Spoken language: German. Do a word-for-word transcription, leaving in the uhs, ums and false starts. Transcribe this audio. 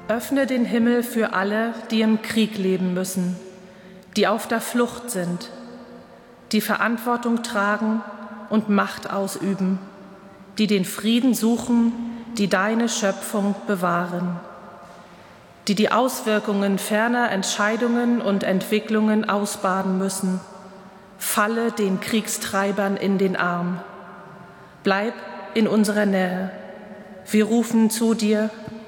Öffne den Himmel für alle, die im Krieg leben müssen, die auf der Flucht sind, die Verantwortung tragen und Macht ausüben, die den Frieden suchen, die deine Schöpfung bewahren, die die Auswirkungen ferner Entscheidungen und Entwicklungen ausbaden müssen. Falle den Kriegstreibern in den Arm. Bleib in unserer Nähe. Wir rufen zu dir,